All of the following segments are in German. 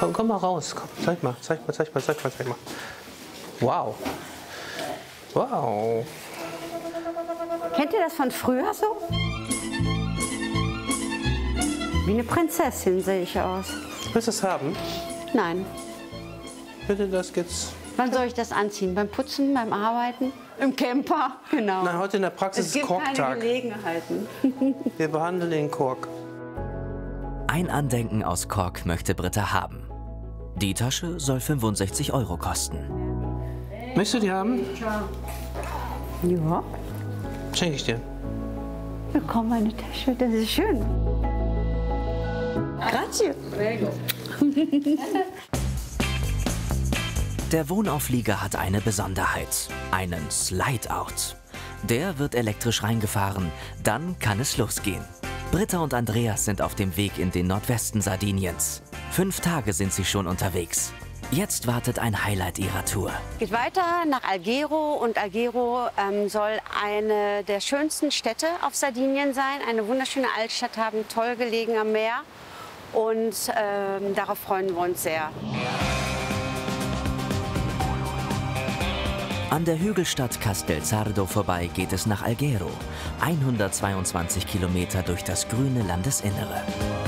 Komm mal raus. Komm, zeig mal. Wow. Wow. Kennt ihr das von früher so? Wie eine Prinzessin sehe ich aus. Willst du es haben? Nein. Bitte, das geht's. Wann soll ich das anziehen? Beim Putzen, beim Arbeiten? Im Camper? Genau. Nein, heute in der Praxis es ist gibt keine Korktag. Gelegenheiten. Wir behandeln den Kork. Ein Andenken aus Kork möchte Britta haben. Die Tasche soll 65 € kosten. Möchtest du die haben? Ja. Schenke ich dir. Bekomm meine Tasche, das ist schön. Grazie. Der Wohnauflieger hat eine Besonderheit, einen Slide-Out. Der wird elektrisch reingefahren, dann kann es losgehen. Britta und Andreas sind auf dem Weg in den Nordwesten Sardiniens. 5 Tage sind sie schon unterwegs. Jetzt wartet ein Highlight ihrer Tour. Geht weiter nach Alghero und Alghero soll eine der schönsten Städte auf Sardinien sein. Eine wunderschöne Altstadt haben, toll gelegen am Meer und darauf freuen wir uns sehr. An der Hügelstadt Castelsardo vorbei geht es nach Alghero, 122 Kilometer durch das grüne Landesinnere.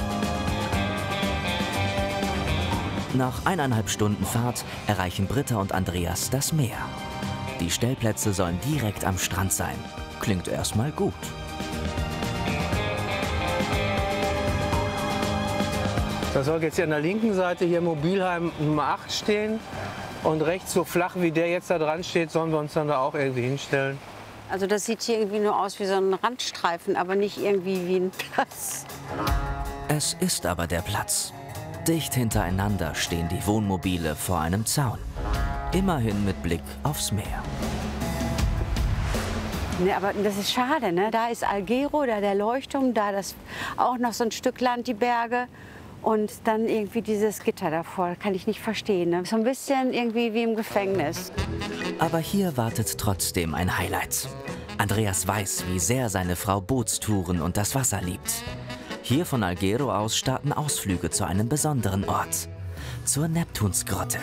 Nach 1,5 Stunden Fahrt erreichen Britta und Andreas das Meer. Die Stellplätze sollen direkt am Strand sein. Klingt erstmal gut. Da soll jetzt hier an der linken Seite hier Mobilheim Nummer 8 stehen. Und rechts, so flach wie der jetzt da dran steht, sollen wir uns dann da auch irgendwie hinstellen. Also das sieht hier irgendwie nur aus wie so ein Randstreifen, aber nicht irgendwie wie ein Platz. Es ist aber der Platz. Dicht hintereinander stehen die Wohnmobile vor einem Zaun. Immerhin mit Blick aufs Meer. Ne, aber das ist schade, ne? Da ist Alghero, da der Leuchtturm, da das auch noch so ein Stück Land, die Berge. Und dann irgendwie dieses Gitter davor, kann ich nicht verstehen. Ne? So ein bisschen irgendwie wie im Gefängnis. Aber hier wartet trotzdem ein Highlight. Andreas weiß, wie sehr seine Frau Bootstouren und das Wasser liebt. Hier von Alghero aus starten Ausflüge zu einem besonderen Ort. Zur Neptunsgrotte.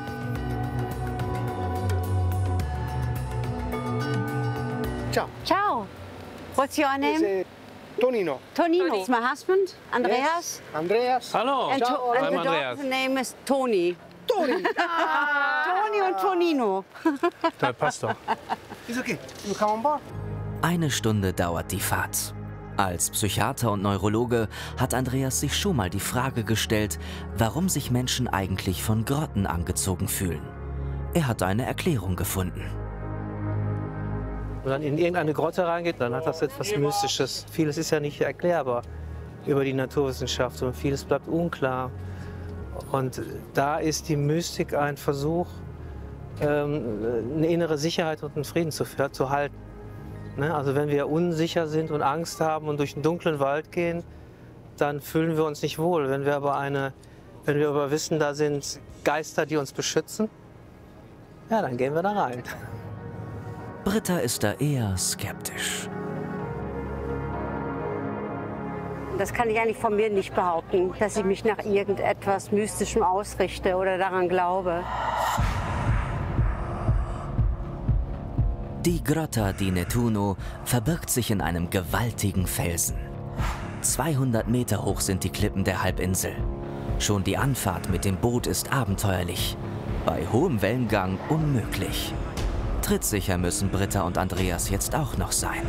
Ciao. Ciao. What's your name? Tonino. Tonino. It's my husband, Andreas. Yes. Andreas. Hallo, And, Ciao, and I'm the Andreas. dog's name is Toni. Toni. Toni und Tonino. Da passt doch. It's okay. You come on board. 1 Stunde dauert die Fahrt. Als Psychiater und Neurologe hat Andreas sich schon mal die Frage gestellt, warum sich Menschen eigentlich von Grotten angezogen fühlen. Er hat eine Erklärung gefunden. Wenn man in irgendeine Grotte reingeht, dann hat das etwas Mystisches. Vieles ist ja nicht erklärbar über die Naturwissenschaft und vieles bleibt unklar. Und da ist die Mystik ein Versuch, eine innere Sicherheit und einen Frieden zu halten. Ne? Also wenn wir unsicher sind und Angst haben und durch einen dunklen Wald gehen, dann fühlen wir uns nicht wohl. Wenn wir aber wissen, da sind Geister, die uns beschützen, ja, dann gehen wir da rein. Britta ist da eher skeptisch. Das kann ich eigentlich von mir nicht behaupten, dass ich mich nach irgendetwas Mystischem ausrichte oder daran glaube. Die Grotta di Nettuno verbirgt sich in einem gewaltigen Felsen. 200 Meter hoch sind die Klippen der Halbinsel. Schon die Anfahrt mit dem Boot ist abenteuerlich. Bei hohem Wellengang unmöglich. Trittsicher müssen Britta und Andreas jetzt auch noch sein.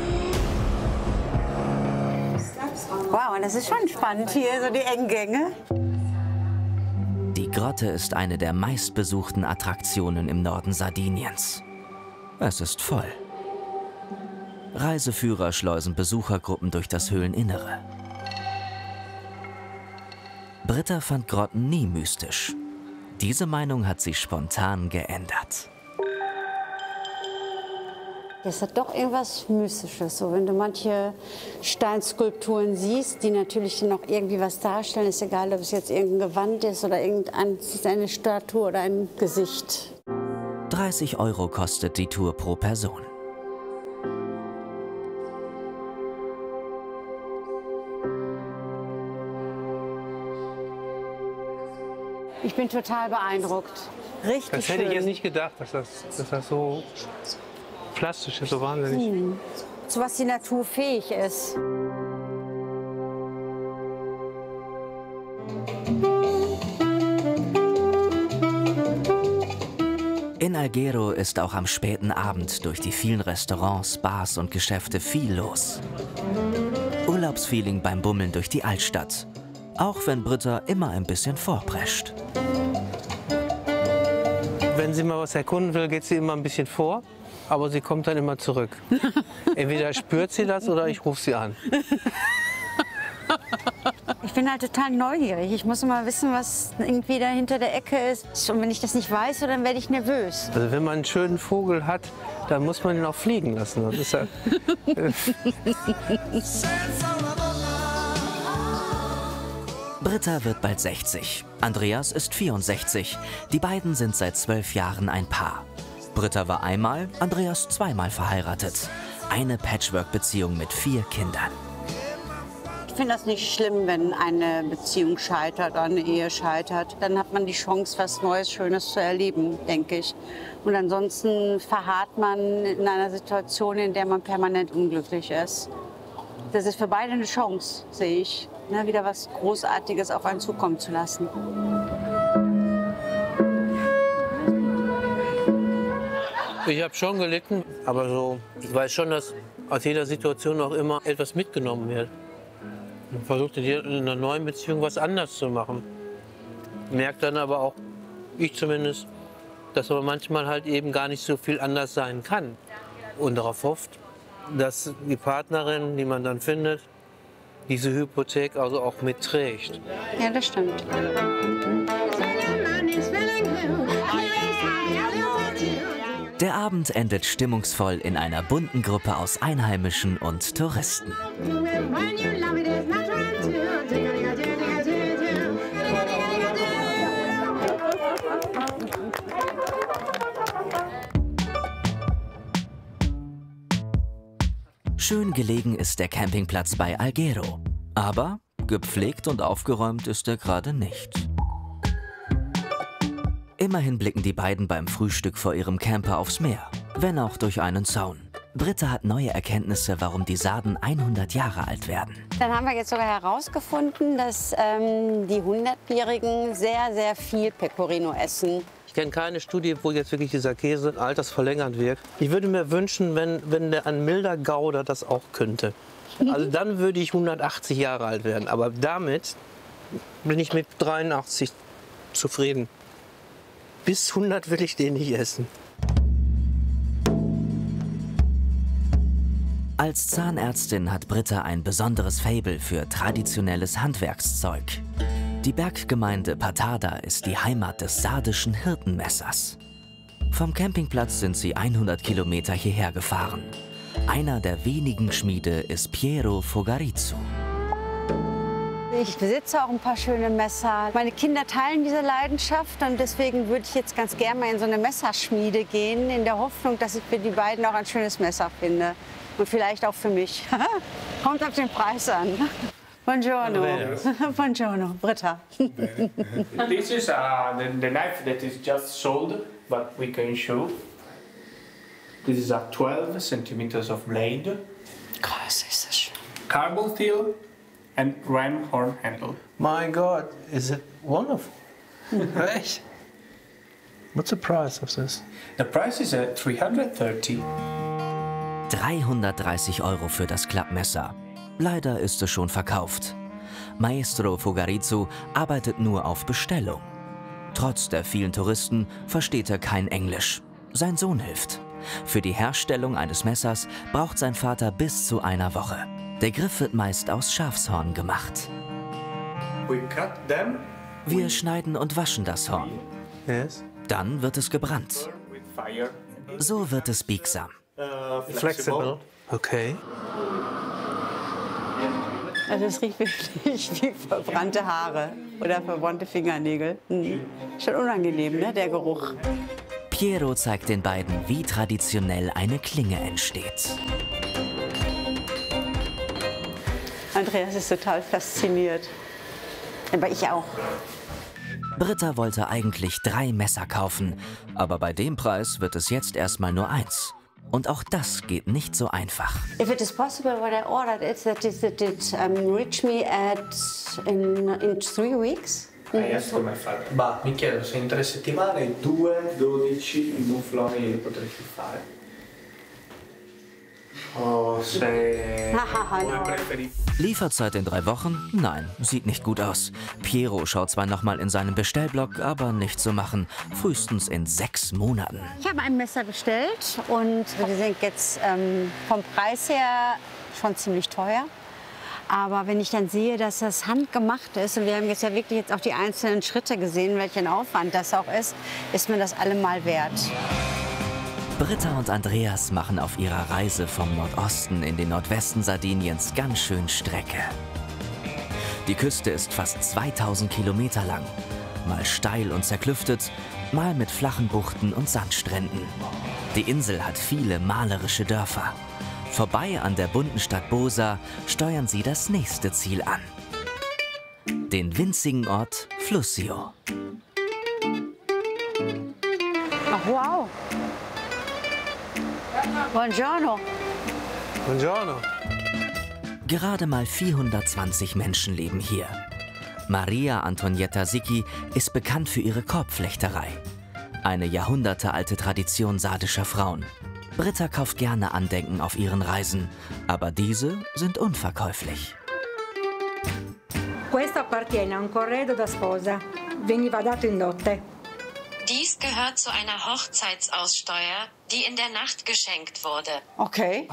Wow, das ist schon spannend hier, so die engen Gänge. Die Grotte ist eine der meistbesuchten Attraktionen im Norden Sardiniens. Es ist voll. Reiseführer schleusen Besuchergruppen durch das Höhleninnere. Britta fand Grotten nie mystisch. Diese Meinung hat sie spontan geändert. Das hat doch irgendwas Mystisches. So, wenn du manche Steinskulpturen siehst, die natürlich noch irgendwie was darstellen, ist egal, ob es jetzt irgendein Gewand ist oder eine Statue oder ein Gesicht. 30 € kostet die Tour pro Person. Ich bin total beeindruckt. Richtig Das hätte schön. ich jetzt nicht gedacht, dass das so plastisch ist, so wahnsinnig. Zu was die Natur fähig ist. In Alghero ist auch am späten Abend durch die vielen Restaurants, Bars und Geschäfte viel los. Urlaubsfeeling beim Bummeln durch die Altstadt. Auch wenn Britta immer ein bisschen vorprescht. Wenn sie mal was erkunden will, geht sie immer ein bisschen vor, aber sie kommt dann immer zurück. Entweder spürt sie das oder ich rufe sie an. Ich bin halt total neugierig. Ich muss immer wissen, was irgendwie da hinter der Ecke ist. Und wenn ich das nicht weiß, dann werde ich nervös. Also wenn man einen schönen Vogel hat, dann muss man ihn auch fliegen lassen. Das ist ja Britta wird bald 60. Andreas ist 64. Die beiden sind seit 12 Jahren ein Paar. Britta war einmal, Andreas zweimal verheiratet. Eine Patchwork-Beziehung mit 4 Kindern. Ich finde das nicht schlimm, wenn eine Beziehung scheitert oder eine Ehe scheitert. Dann hat man die Chance, was Neues, Schönes zu erleben, denke ich. Und ansonsten verharrt man in einer Situation, in der man permanent unglücklich ist. Das ist für beide eine Chance, sehe ich, ne, wieder was Großartiges auf einen zukommen zu lassen. Ich habe schon gelitten, aber so, ich weiß schon, dass aus jeder Situation auch immer etwas mitgenommen wird. Man versucht in einer neuen Beziehung was anders zu machen. Merkt dann aber auch, ich zumindest, dass aber manchmal halt eben gar nicht so viel anders sein kann. Und darauf hofft, dass die Partnerin, die man dann findet, diese Hypothek also auch mitträgt. Ja, das stimmt. Der Abend endet stimmungsvoll in einer bunten Gruppe aus Einheimischen und Touristen. Schön gelegen ist der Campingplatz bei Alghero. Aber gepflegt und aufgeräumt ist er gerade nicht. Immerhin blicken die beiden beim Frühstück vor ihrem Camper aufs Meer, wenn auch durch einen Zaun. Britta hat neue Erkenntnisse, warum die Sarden 100 Jahre alt werden. Dann haben wir jetzt sogar herausgefunden, dass die 100-Jährigen sehr, sehr viel Pecorino essen. Ich kenne keine Studie, wo jetzt wirklich dieser Käse altersverlängernd wirkt. Ich würde mir wünschen, wenn ein milder Gouda das auch könnte. Also dann würde ich 180 Jahre alt werden. Aber damit bin ich mit 83 zufrieden. Bis 100 will ich den nicht essen. Als Zahnärztin hat Britta ein besonderes Faible für traditionelles Handwerkszeug. Die Berggemeinde Patada ist die Heimat des sardischen Hirtenmessers. Vom Campingplatz sind sie 100 Kilometer hierher gefahren. Einer der wenigen Schmiede ist Piero Fogarizzo. Ich besitze auch ein paar schöne Messer. Meine Kinder teilen diese Leidenschaft und deswegen würde ich jetzt ganz gerne mal in so eine Messerschmiede gehen, in der Hoffnung, dass ich für die beiden auch ein schönes Messer finde. Und vielleicht auch für mich. Kommt auf den Preis an. Buongiorno. Buongiorno, Britta. This is the knife that is just sold, but we can show. This is a 12 centimeters of blade. Krass, ist das schön. Carbon steel and ram horn handle. My God, is it wonderful? Echt? What's the price of this? The price is 330. 330 € für das Klappmesser. Leider ist es schon verkauft. Maestro Fogarizzo arbeitet nur auf Bestellung. Trotz der vielen Touristen versteht er kein Englisch. Sein Sohn hilft. Für die Herstellung eines Messers braucht sein Vater bis zu einer Woche. Der Griff wird meist aus Schafshorn gemacht. We cut them Wir schneiden und waschen das Horn. Yes. Dann wird es gebrannt. with fire. So wird es biegsam. Flexible. Okay. Also es riecht wirklich wie verbrannte Haare oder verbrannte Fingernägel. Schon unangenehm, ne, der Geruch. Piero zeigt den beiden, wie traditionell eine Klinge entsteht. Andreas ist total fasziniert. Aber ich auch. Britta wollte eigentlich 3 Messer kaufen, aber bei dem Preis wird es jetzt erstmal nur 1. Und auch das geht nicht so einfach. If it is possible, what I ordered is that it reach me in 3 weeks. I asked my father. Ma mi chiedo se in 3 settimane 2, 12 mufloni li potresti fare. Oh, se No. preferito. Lieferzeit in 3 Wochen? Nein, sieht nicht gut aus. Piero schaut zwar nochmal in seinem Bestellblock, aber nicht zu machen. Frühestens in 6 Monaten. Ich habe ein Messer bestellt und wir sind jetzt vom Preis her schon ziemlich teuer. Aber wenn ich dann sehe, dass das handgemacht ist, und wir haben jetzt ja wirklich auch die einzelnen Schritte gesehen, welchen Aufwand das auch ist mir das allemal wert. Britta und Andreas machen auf ihrer Reise vom Nordosten in den Nordwesten Sardiniens ganz schön Strecke. Die Küste ist fast 2000 Kilometer lang, mal steil und zerklüftet, mal mit flachen Buchten und Sandstränden. Die Insel hat viele malerische Dörfer. Vorbei an der bunten Stadt Bosa steuern sie das nächste Ziel an. Den winzigen Ort Flussio. Ach, wow. Buongiorno. Buongiorno. Gerade mal 420 Menschen leben hier. Maria Antonietta Sicchi ist bekannt für ihre Korbflechterei. Eine jahrhundertealte Tradition sardischer Frauen. Britta kauft gerne Andenken auf ihren Reisen, aber diese sind unverkäuflich. Questo appartiene a un corredo da sposa. Veniva dato in dote. Dies gehört zu einer Hochzeitsaussteuer, die in der Nacht geschenkt wurde. Okay.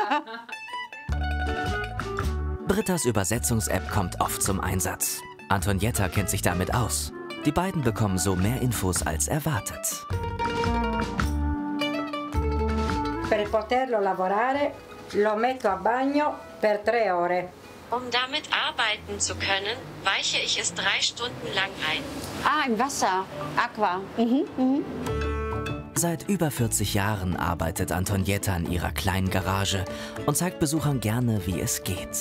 Brittas Übersetzungs-App kommt oft zum Einsatz. Antonietta kennt sich damit aus. Die beiden bekommen so mehr Infos als erwartet. Per poterlo lavorare, lo metto a bagno per 3 ore. Um damit arbeiten zu können, weiche ich es 3 Stunden lang ein. Ah, im Wasser. Aqua. Seit über 40 Jahren arbeitet Antonietta in ihrer kleinen Garage und zeigt Besuchern gerne, wie es geht.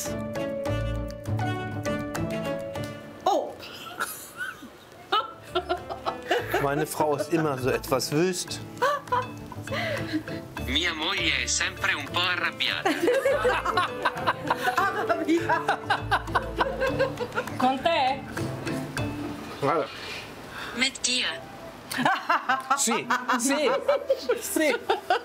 Oh! Meine Frau ist immer so etwas wüst. Mia moglie è sempre un po' arrabbiata. Con te? Guarda. Mit dir. Sì, sì, sì.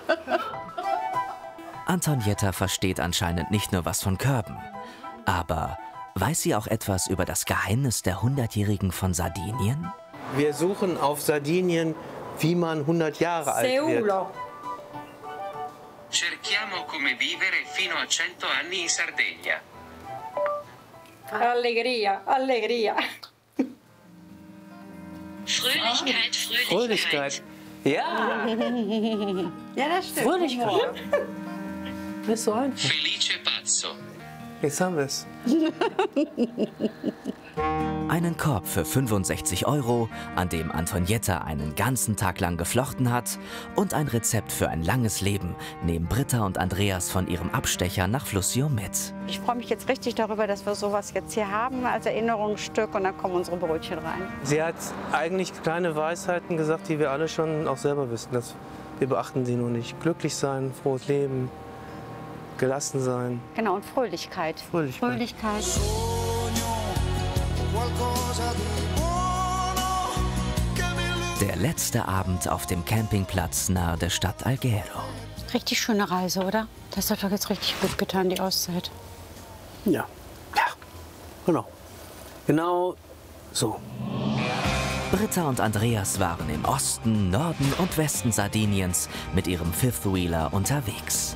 Antonietta versteht anscheinend nicht nur was von Körben. Aber weiß sie auch etwas über das Geheimnis der 100-Jährigen von Sardinien? Wir suchen auf Sardinien, wie man 100 Jahre alt wird. Seulo. Cerchiamo come vivere fino a 100 anni in Sardegna. Allegria, allegria. Fröhlichkeit, Fröhlichkeit. Fröhlichkeit. Ja, Ja, das stimmt. Fröhlichkeit. Ist so einfach. Felice pazzo. Jetzt haben wir es. Einen Korb für 65 €, an dem Antonietta einen ganzen Tag lang geflochten hat, und ein Rezept für ein langes Leben nehmen Britta und Andreas von ihrem Abstecher nach Flussio mit. Ich freue mich jetzt richtig darüber, dass wir sowas jetzt hier haben als Erinnerungsstück und dann kommen unsere Brötchen rein. Sie hat eigentlich kleine Weisheiten gesagt, die wir alle schon auch selber wissen. Wir beachten sie nur nicht. Glücklich sein, frohes Leben, gelassen sein. Genau, und Fröhlichkeit. Fröhlichkeit. Fröhlichkeit. Der letzte Abend auf dem Campingplatz nahe der Stadt Alghero. Richtig schöne Reise, oder? Das hat doch jetzt richtig gut getan, die Auszeit. Ja, ja, genau. Genau so. Britta und Andreas waren im Osten, Norden und Westen Sardiniens mit ihrem Fifth-Wheeler unterwegs.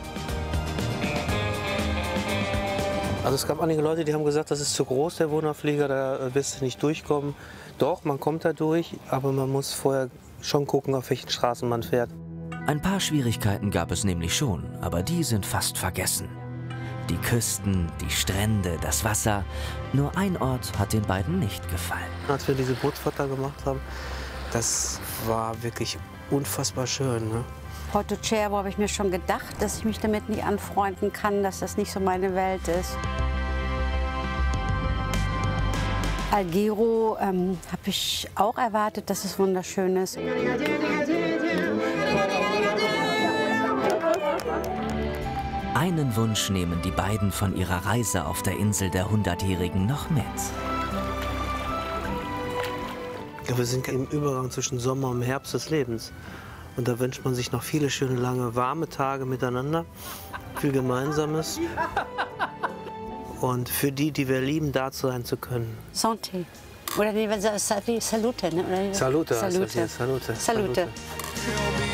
Also es gab einige Leute, die haben gesagt, das ist zu groß, der Wohnerflieger, da wirst du nicht durchkommen. Doch, man kommt da durch, aber man muss vorher schon gucken, auf welchen Straßen man fährt. Ein paar Schwierigkeiten gab es nämlich schon, aber die sind fast vergessen. Die Küsten, die Strände, das Wasser. Nur ein Ort hat den beiden nicht gefallen. Als wir diese Bootsfahrt da gemacht haben, das war wirklich unfassbar schön. Ne? Porto Cervo habe ich mir schon gedacht, dass ich mich damit nicht anfreunden kann, dass das nicht so meine Welt ist. Alghero habe ich auch erwartet, dass es wunderschön ist. Einen Wunsch nehmen die beiden von ihrer Reise auf der Insel der 100-Jährigen noch mit. Ja, wir sind im Übergang zwischen Sommer und Herbst des Lebens. Und da wünscht man sich noch viele schöne, lange, warme Tage miteinander. Viel Gemeinsames. Und für die, die wir lieben, da sein zu können. Santé. Oder nee, Salute. Ne? Salute. Salute. Salute. Salute.